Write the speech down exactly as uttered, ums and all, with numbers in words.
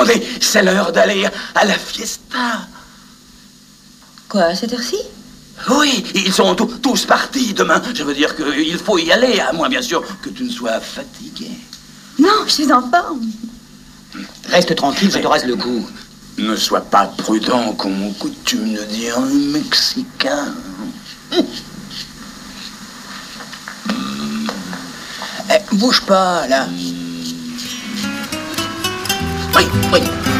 attendez, c'est l'heure d'aller à la fiesta. Quoi, à cette heure-ci? Oui, ils sont tous, tous partis demain. Je veux dire qu'il faut y aller, à moins bien sûr que tu ne sois fatigué. Non, je suis en forme. Reste tranquille, je te rase le cou. Ne sois pas prudent, comme on coutume de dire un Mexicain. Eh, bouge pas, là. Oui, oui.